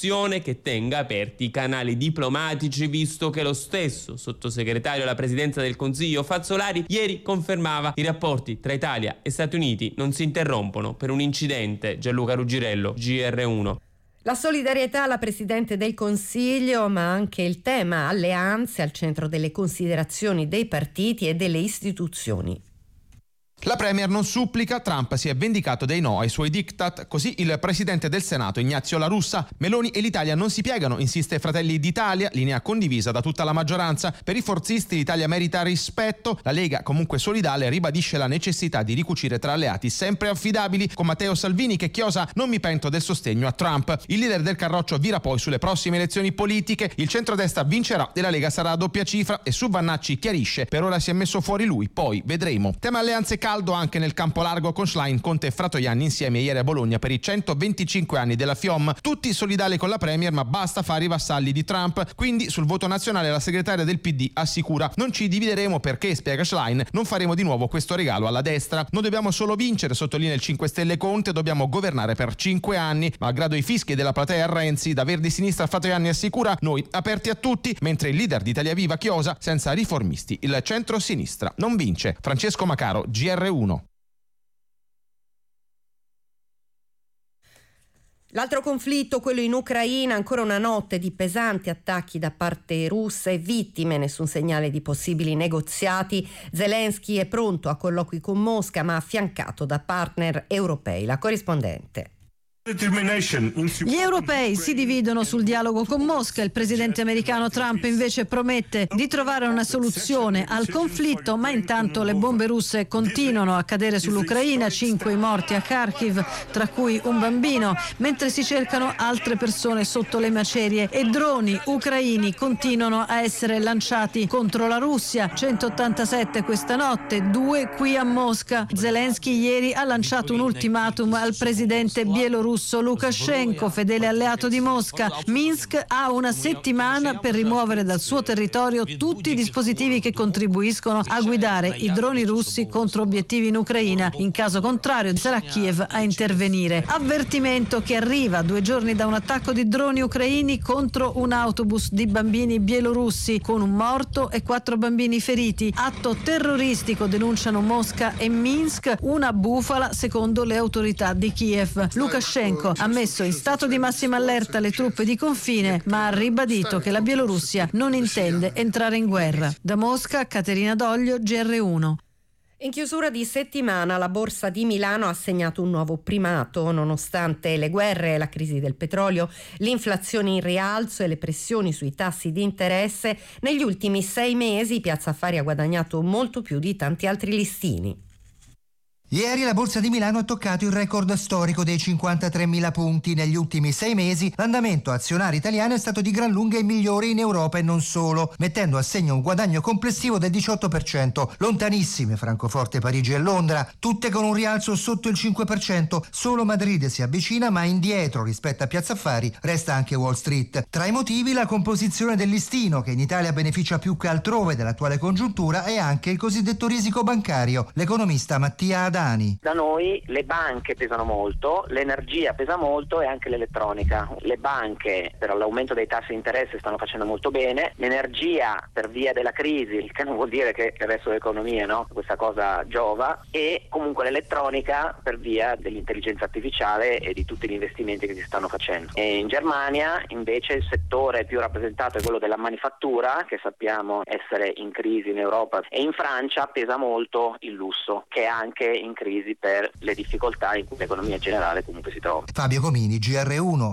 un'azione che tenga aperti i canali diplomatici, visto che lo stesso sottosegretario alla presidenza del Consiglio Fazzolari ieri confermava i rapporti tra Italia e Stati Uniti non si interrompono per un incidente. Gianluca Ruggirello, GR1. La solidarietà alla Presidente del Consiglio, ma anche il tema alleanze al centro delle considerazioni dei partiti e delle istituzioni. La Premier non supplica, Trump si è vendicato dei no ai suoi diktat, così il presidente del Senato Ignazio La Russa. Meloni e l'Italia non si piegano, insiste Fratelli d'Italia, linea condivisa da tutta la maggioranza. Per i forzisti l'Italia merita rispetto, la Lega comunque solidale ribadisce la necessità di ricucire tra alleati sempre affidabili, con Matteo Salvini che chiosa non mi pento del sostegno a Trump. Il leader del Carroccio vira poi sulle prossime elezioni politiche, il centrodestra vincerà e la Lega sarà a doppia cifra e su Vannacci chiarisce, per ora si è messo fuori lui, poi vedremo. Tema alleanze caldo anche nel campo largo con Schlein, Conte e Fratoianni insieme ieri a Bologna per i 125 anni della FIOM, tutti solidali con la Premier ma basta fare i vassalli di Trump. Quindi sul voto nazionale la segretaria del PD assicura non ci divideremo perché, spiega Schlein, non faremo di nuovo questo regalo alla destra. Non dobbiamo solo vincere, sottolinea il 5 Stelle Conte, dobbiamo governare per 5 anni. Malgrado i fischi della platea a Renzi, da Verdi Sinistra Fratoianni assicura noi aperti a tutti, mentre il leader di Italia Viva chiosa senza riformisti il centro-sinistra non vince. Francesco Macaro, GR1. L'altro conflitto, quello in Ucraina, ancora una notte di pesanti attacchi da parte russa e vittime, nessun segnale di possibili negoziati. Zelensky è pronto a colloqui con Mosca, ma affiancato da partner europei. La corrispondente. Gli europei si dividono sul dialogo con Mosca. Il presidente americano Trump invece promette di trovare una soluzione al conflitto, ma intanto le bombe russe continuano a cadere sull'Ucraina, 5 i morti a Kharkiv, tra cui un bambino, mentre si cercano altre persone sotto le macerie, e droni ucraini continuano a essere lanciati contro la Russia, 187 questa notte, 2 qui a Mosca. Zelensky ieri ha lanciato un ultimatum al presidente bielorusso Lukashenko, fedele alleato di Mosca. Minsk ha una settimana per rimuovere dal suo territorio tutti i dispositivi che contribuiscono a guidare i droni russi contro obiettivi in Ucraina. In caso contrario sarà Kiev a intervenire. Avvertimento che arriva 2 giorni da un attacco di droni ucraini contro un autobus di bambini bielorussi, con un morto e 4 bambini feriti. Atto terroristico, denunciano Mosca e Minsk, una bufala secondo le autorità di Kiev. Lukashenko ha messo in stato di massima allerta le truppe di confine, ma ha ribadito che la Bielorussia non intende entrare in guerra. Da Mosca, Caterina Doglio, GR1. In chiusura di settimana la Borsa di Milano ha segnato un nuovo primato, nonostante le guerre, la crisi del petrolio, l'inflazione in rialzo e le pressioni sui tassi di interesse. Negli ultimi 6 mesi Piazza Affari ha guadagnato molto più di tanti altri listini. Ieri la Borsa di Milano ha toccato il record storico dei 53.000 punti. Negli ultimi 6 mesi l'andamento azionario italiano è stato di gran lunga il migliore in Europa e non solo, mettendo a segno un guadagno complessivo del 18%, lontanissime Francoforte, Parigi e Londra, tutte con un rialzo sotto il 5%. Solo Madrid si avvicina, ma indietro rispetto a Piazza Affari resta anche Wall Street. Tra i motivi la composizione del listino, che in Italia beneficia più che altrove dell'attuale congiuntura, e anche il cosiddetto risico bancario. L'economista Mattia Adani. Da noi le banche pesano molto, l'energia pesa molto e anche l'elettronica. Le banche per l'aumento dei tassi di interesse stanno facendo molto bene, l'energia per via della crisi, il che non vuol dire che il resto dell'economia, no? Questa cosa giova, e comunque l'elettronica per via dell'intelligenza artificiale e di tutti gli investimenti che si stanno facendo. E in Germania invece il settore più rappresentato è quello della manifattura, che sappiamo essere in crisi in Europa, e in Francia pesa molto il lusso, che è anche in crisi per le difficoltà in cui l'economia generale comunque si trova. Fabio Comini, GR1.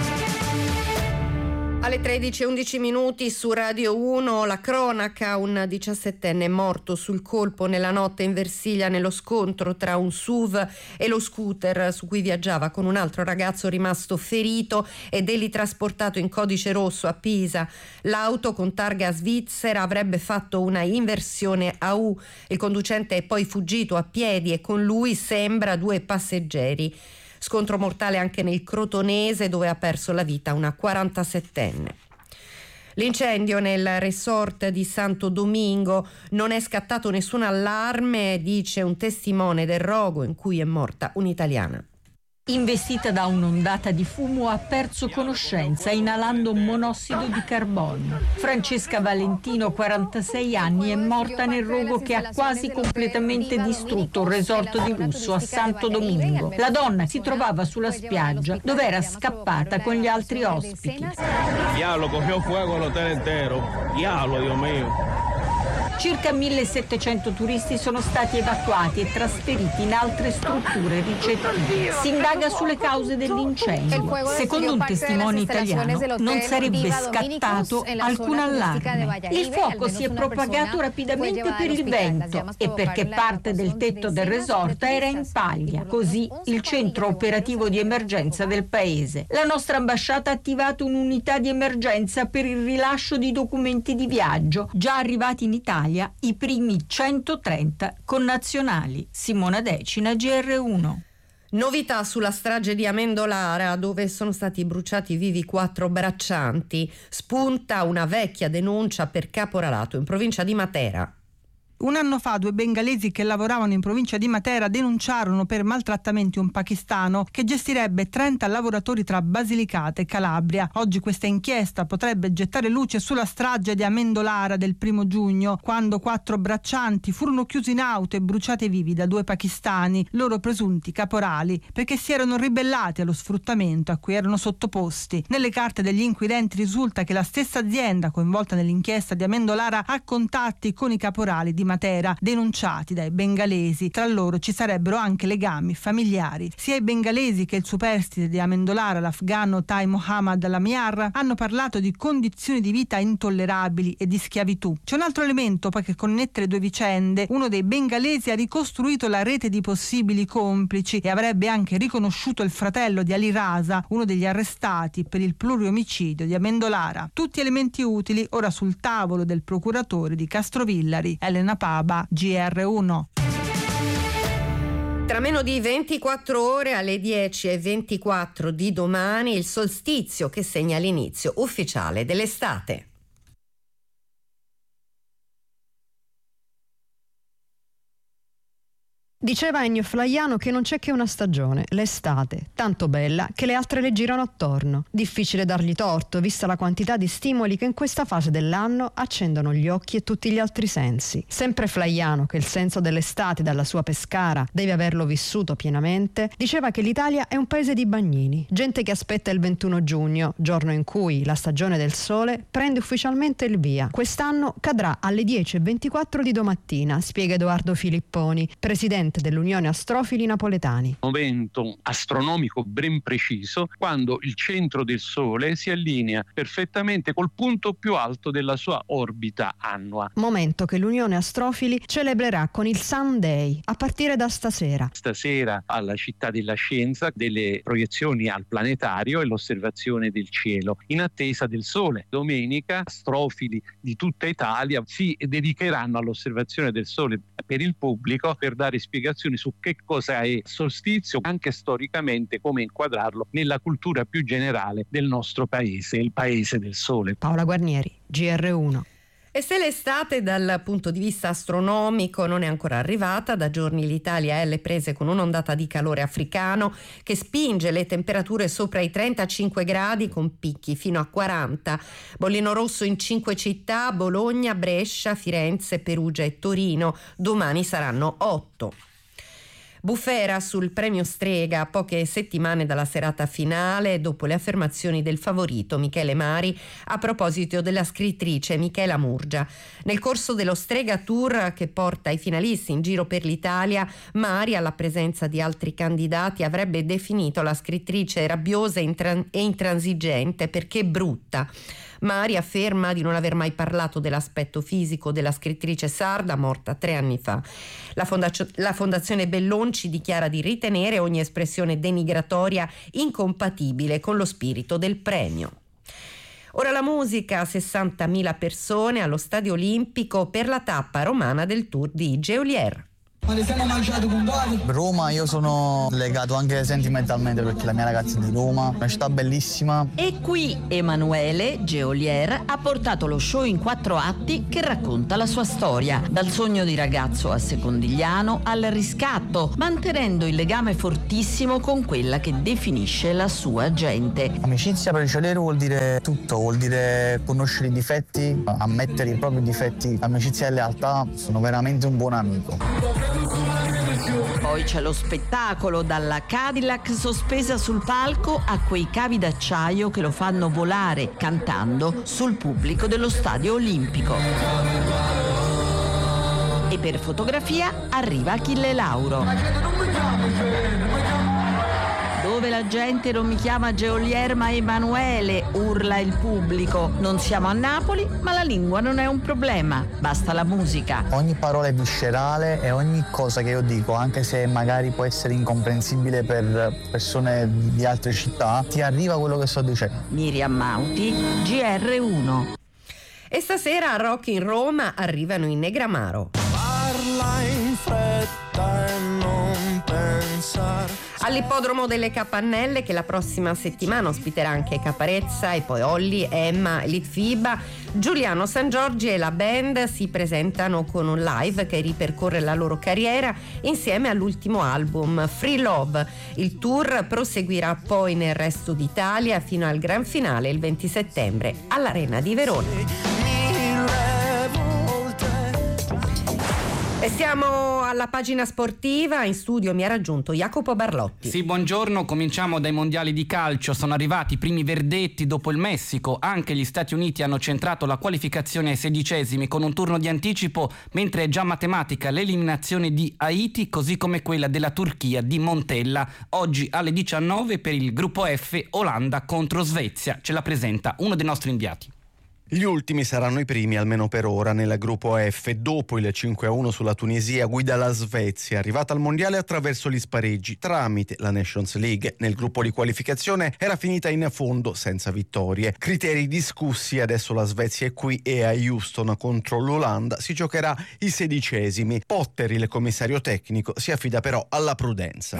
Alle 13:11 su Radio 1 la cronaca, un 17enne morto sul colpo nella notte in Versilia nello scontro tra un SUV e lo scooter su cui viaggiava con un altro ragazzo rimasto ferito ed egli trasportato in codice rosso a Pisa. L'auto con targa svizzera avrebbe fatto una inversione a U. Il conducente è poi fuggito a piedi e con lui sembra 2 passeggeri. Scontro mortale anche nel Crotonese, dove ha perso la vita una 47enne. L'incendio nel resort di Santo Domingo, non è scattato nessun allarme, dice un testimone del rogo in cui è morta un'italiana. Investita da un'ondata di fumo, ha perso conoscenza inalando monossido di carbonio. Francesca Valentino, 46 anni, è morta nel rogo che ha quasi completamente distrutto un resort di lusso a Santo Domingo. La donna si trovava sulla spiaggia dove era scappata con gli altri ospiti. Diavolo, cogió fuego l'hotel intero. Diavolo, Dio mio. Circa 1700 turisti sono stati evacuati e trasferiti in altre strutture ricettive. Si indaga sulle cause dell'incendio. Secondo un testimone italiano non sarebbe scattato alcun allarme. Il fuoco si è propagato rapidamente per il vento e perché parte del tetto del resort era in paglia. Così il centro operativo di emergenza del paese. La nostra ambasciata ha attivato un'unità di emergenza per il rilascio di documenti di viaggio, già arrivati in Italia i primi 130 connazionali. Simona Decina, GR1. Novità sulla strage di Amendolara, dove sono stati bruciati vivi 4 braccianti. Spunta una vecchia denuncia per caporalato in provincia di Matera. Un anno fa 2 bengalesi che lavoravano in provincia di Matera denunciarono per maltrattamenti un pakistano che gestirebbe 30 lavoratori tra Basilicata e Calabria. Oggi questa inchiesta potrebbe gettare luce sulla strage di Amendolara del 1 giugno, quando 4 braccianti furono chiusi in auto e bruciati vivi da 2 pakistani, loro presunti caporali, perché si erano ribellati allo sfruttamento a cui erano sottoposti. Nelle carte degli inquirenti risulta che la stessa azienda coinvolta nell'inchiesta di Amendolara ha contatti con i caporali di Matera denunciati dai bengalesi. Tra loro ci sarebbero anche legami familiari. Sia i bengalesi che il superstite di Amendolara, l'afgano Tai Mohammad Lamiar, hanno parlato di condizioni di vita intollerabili e di schiavitù. C'è un altro elemento poi che connette le 2 vicende. Uno dei bengalesi ha ricostruito la rete di possibili complici e avrebbe anche riconosciuto il fratello di Ali Rasa, uno degli arrestati per il pluriomicidio di Amendolara. Tutti elementi utili ora sul tavolo del procuratore di Castrovillari, Elena Paba, GR1. Tra meno di 24 ore, alle 10:24 di domani, il solstizio che segna l'inizio ufficiale dell'estate. Diceva Ennio Flaiano che non c'è che una stagione, l'estate, tanto bella che le altre le girano attorno. Difficile dargli torto, vista la quantità di stimoli che in questa fase dell'anno accendono gli occhi e tutti gli altri sensi. Sempre Flaiano, che il senso dell'estate dalla sua Pescara deve averlo vissuto pienamente, diceva che l'Italia è un paese di bagnini, gente che aspetta il 21 giugno, giorno in cui la stagione del sole prende ufficialmente il via. Quest'anno cadrà alle 10:24 di domattina, spiega Edoardo Filipponi, presidente dell'Unione Astrofili Napoletani. Momento astronomico ben preciso, quando il centro del Sole si allinea perfettamente col punto più alto della sua orbita annua. Momento che l'Unione Astrofili celebrerà con il Sun Day a partire da stasera. Stasera alla Città della Scienza delle proiezioni al planetario e l'osservazione del cielo in attesa del Sole. Domenica astrofili di tutta Italia si dedicheranno all'osservazione del Sole per il pubblico, per dare spiegazioni su che cosa è solstizio, anche storicamente come inquadrarlo nella cultura più generale del nostro paese, il paese del sole. Paola Guarnieri, GR1. E se l'estate dal punto di vista astronomico non è ancora arrivata, da giorni l'Italia è alle prese con un'ondata di calore africano che spinge le temperature sopra i 35 gradi con picchi fino a 40. Bollino rosso in 5 città: Bologna, Brescia, Firenze, Perugia e Torino. Domani saranno 8. Bufera sul premio Strega a poche settimane dalla serata finale, dopo le affermazioni del favorito Michele Mari a proposito della scrittrice Michela Murgia. Nel corso dello Strega Tour, che porta i finalisti in giro per l'Italia, Mari, alla presenza di altri candidati, avrebbe definito la scrittrice rabbiosa e intransigente perché brutta. Mari afferma di non aver mai parlato dell'aspetto fisico della scrittrice sarda morta 3 anni fa. La Fondazione Bellonci dichiara di ritenere ogni espressione denigratoria incompatibile con lo spirito del premio. Ora la musica: 60.000 persone allo Stadio Olimpico per la tappa romana del Tour di Geolier. Roma, io sono legato anche sentimentalmente perché la mia ragazza è di Roma, una città bellissima. E qui Emanuele Geolier ha portato lo show in 4 atti che racconta la sua storia, dal sogno di ragazzo a Secondigliano al riscatto, mantenendo il legame fortissimo con quella che definisce la sua gente. Amicizia per il Geolier vuol dire tutto, vuol dire conoscere i difetti, ammettere i propri difetti. Amicizia e lealtà, sono veramente un buon amico. Poi c'è lo spettacolo, dalla Cadillac sospesa sul palco a quei cavi d'acciaio che lo fanno volare cantando sul pubblico dello Stadio Olimpico. E per fotografia arriva Achille Lauro. Dove la gente non mi chiama Geolier ma Emanuele, urla il pubblico. Non siamo a Napoli, ma la lingua non è un problema, basta la musica. Ogni parola è viscerale e ogni cosa che io dico, anche se magari può essere incomprensibile per persone di altre città, ti arriva quello che sto dicendo. Miriam Mauti, GR1. E stasera a Rock in Roma arrivano in Negramaro. Parla in fretta e non pensare. All'ippodromo delle Capannelle, che la prossima settimana ospiterà anche Caparezza e poi Olli, Emma, Litfiba, Giuliano San Giorgi e la band si presentano con un live che ripercorre la loro carriera insieme all'ultimo album Free Love. Il tour proseguirà poi nel resto d'Italia fino al gran finale il 20 settembre all'Arena di Verona. E siamo alla pagina sportiva, in studio mi ha raggiunto Jacopo Barlotti. Sì, buongiorno, cominciamo dai mondiali di calcio, sono arrivati i primi verdetti dopo il Messico, anche gli Stati Uniti hanno centrato la qualificazione ai 16esimi con un turno di anticipo, mentre è già matematica l'eliminazione di Haiti, così come quella della Turchia di Montella. Oggi alle 19 per il gruppo F, Olanda contro Svezia, ce la presenta uno dei nostri inviati. Gli ultimi saranno i primi, almeno per ora, nel gruppo F. Dopo il 5-1 sulla Tunisia, guida la Svezia, arrivata al mondiale attraverso gli spareggi tramite la Nations League. Nel gruppo di qualificazione era finita in fondo senza vittorie. Criteri discussi, adesso la Svezia è qui e a Houston contro l'Olanda si giocherà i 16esimi. Potter, il commissario tecnico, si affida però alla prudenza.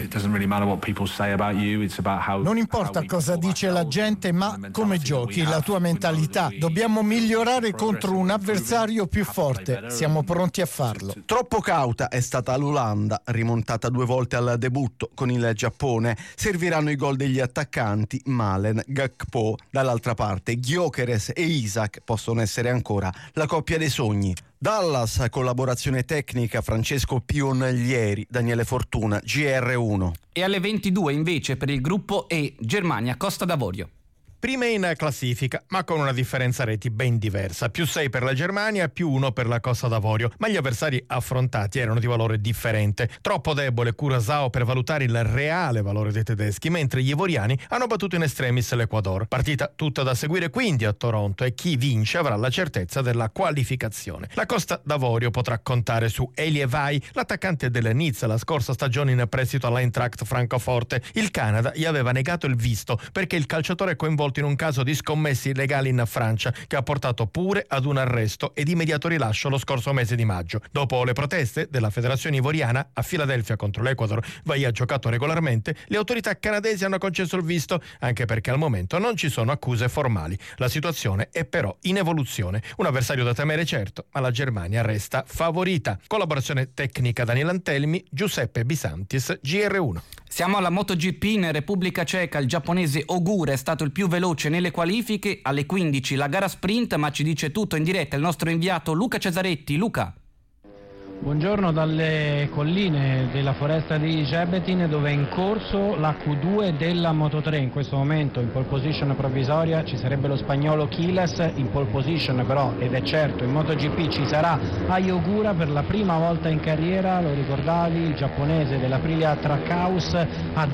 Non importa cosa dice la gente, ma come giochi, la tua mentalità. Dobbiamo migliorare contro un avversario più forte. Siamo pronti a farlo. Troppo cauta è stata l'Olanda, rimontata 2 volte al debutto con il Giappone. Serviranno i gol degli attaccanti Malen, Gakpo. Dall'altra parte Gyökeres e Isak possono essere ancora la coppia dei sogni. Dallas, collaborazione tecnica Francesco Pionnieri, Daniele Fortuna, GR1. E alle 22 invece per il gruppo E, Germania, Costa d'Avorio. Prime in classifica, ma con una differenza reti ben diversa. +6 per la Germania, +1 per la Costa d'Avorio. Ma gli avversari affrontati erano di valore differente. Troppo debole Curaçao per valutare il reale valore dei tedeschi, mentre gli ivoriani hanno battuto in extremis l'Ecuador. Partita tutta da seguire quindi a Toronto e chi vince avrà la certezza della qualificazione. La Costa d'Avorio potrà contare su Elie Vai, l'attaccante del Nizza la scorsa stagione in prestito all'Eintracht Francoforte. Il Canada gli aveva negato il visto perché il calciatore è coinvolto in un caso di scommesse illegali in Francia che ha portato pure ad un arresto ed immediato rilascio lo scorso mese di maggio. Dopo le proteste della federazione ivoriana a Filadelfia contro l'Ecuador, Vai ha giocato regolarmente, le autorità canadesi hanno concesso il visto anche perché al momento non ci sono accuse formali. La situazione è però in evoluzione. Un avversario da temere certo, ma la Germania resta favorita. Collaborazione tecnica Daniele Antelmi, Giuseppe Bisantis, GR1. Siamo alla MotoGP in Repubblica Ceca, il giapponese Ogura è stato il più veloce nelle qualifiche, alle 15 la gara sprint, ma ci dice tutto in diretta il nostro inviato Luca Cesaretti. Luca. Buongiorno dalle colline della foresta di Jebetin dove è in corso la Q2 della Moto3. In questo momento in pole position provvisoria ci sarebbe lo spagnolo Quiles, in pole position però, ed è certo, in MotoGP ci sarà Ai Ogura per la prima volta in carriera, lo ricordavi, il giapponese dell'Aprilia Trackhouse a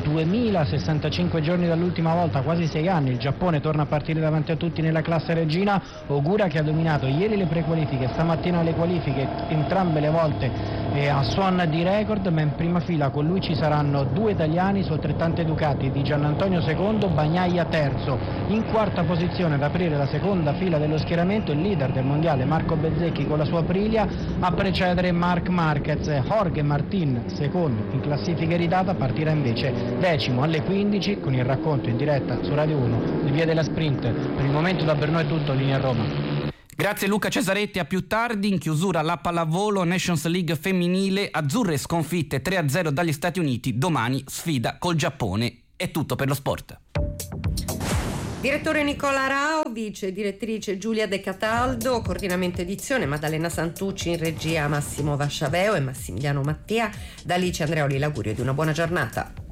2065 giorni dall'ultima volta, quasi 6 anni, il Giappone torna a partire davanti a tutti nella classe regina. Ogura che ha dominato ieri le prequalifiche, stamattina le qualifiche, entrambe le volte è a suon di record, ma in prima fila con lui ci saranno 2 italiani su altrettanti Ducati, di Giannantonio secondo, Bagnaia terzo. In quarta posizione ad aprire la seconda fila dello schieramento il leader del mondiale Marco Bezzecchi con la sua Aprilia, a precedere Marc Marquez. Jorge Martin secondo in classifica iridata, partirà invece decimo alle 15 con il racconto in diretta su Radio 1 di Via della Sprint. Per il momento da Brno è tutto, linea a Roma. Grazie Luca Cesaretti, a più tardi. In chiusura la pallavolo, Nations League femminile, azzurre sconfitte 3-0 dagli Stati Uniti, domani sfida col Giappone. È tutto per lo sport. Direttore Nicola Rao, vice direttrice Giulia De Cataldo, coordinamento edizione Maddalena Santucci, in regia Massimo Vasciaveo e Massimiliano Mattia. Da Alice Andreoli l'augurio di una buona giornata.